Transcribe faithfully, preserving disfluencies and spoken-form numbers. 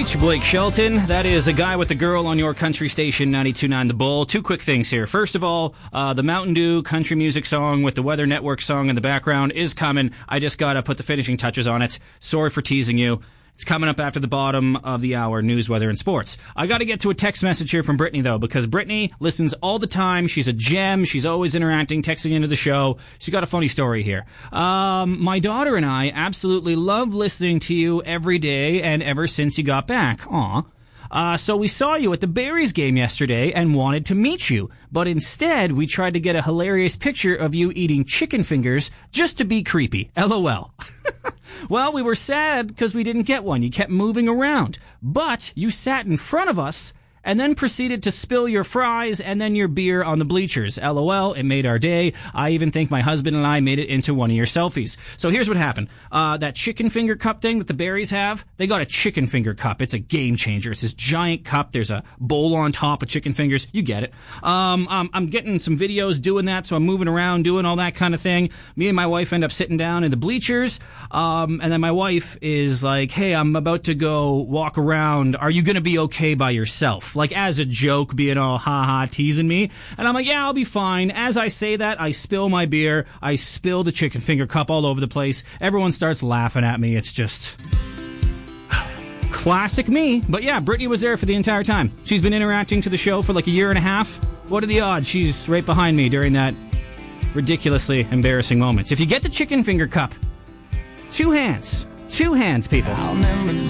Beach, Blake Shelton. That is A Guy with a Girl on your country station, ninety-two point nine The Bull. Two quick things here. First of all, uh, the Mountain Dew country music song with the Weather Network song in the background is coming. I just got to put the finishing touches on it. Sorry for teasing you. It's coming up after the bottom of the hour, news, weather, and sports. I got to get to a text message here from Brittany, though, because Brittany listens all the time. She's a gem. She's always interacting, texting into the show. She's got a funny story here. Um, my daughter and I absolutely love listening to you every day and ever since you got back. Aw. Uh, so we saw you at the Berries game yesterday and wanted to meet you, but instead we tried to get a hilarious picture of you eating chicken fingers just to be creepy. LOL. Well, we were sad because we didn't get one. You kept moving around. But you sat in front of us and then proceeded to spill your fries and then your beer on the bleachers. LOL, it made our day. I even think my husband and I made it into one of your selfies. So here's what happened. Uh, that chicken finger cup thing that the Berries have, they got a chicken finger cup. It's a game changer. It's this giant cup. There's a bowl on top of chicken fingers. You get it. Um, um, I'm getting some videos doing that, so I'm moving around, doing all that kind of thing. Me and my wife end up sitting down in the bleachers, um, and then my wife is like, hey, I'm about to go walk around. Are you going to be okay by yourself? Like, as a joke, being all ha-ha, teasing me. And I'm like, yeah, I'll be fine. As I say that, I spill my beer. I spill the chicken finger cup all over the place. Everyone starts laughing at me. It's just classic me. But yeah, Brittany was there for the entire time. She's been interacting to the show for like a year and a half. What are the odds she's right behind me during that ridiculously embarrassing moment? If you get the chicken finger cup, two hands. Two hands, people.